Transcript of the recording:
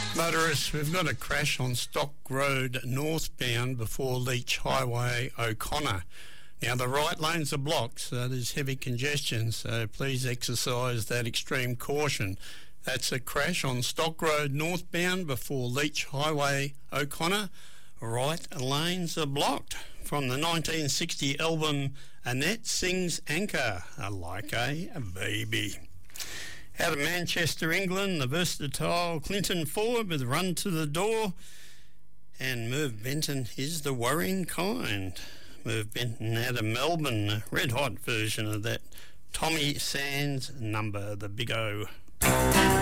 Motorists, we've got a crash on Stock Road northbound before Leach Highway, O'Connor. Now, the right lanes are blocked, so there's heavy congestion, so please exercise that extreme caution. That's a crash on Stock Road northbound before Leach Highway, O'Connor. Right lanes are blocked. From the 1960 album, Annette Sings Anchor, Like a Baby. Out of Manchester, England, the versatile Clinton Ford with Run to the Door. And Merv Benton is the worrying kind. Merv Benton out of Melbourne, a red hot version of that Tommy Sands number, the Big O.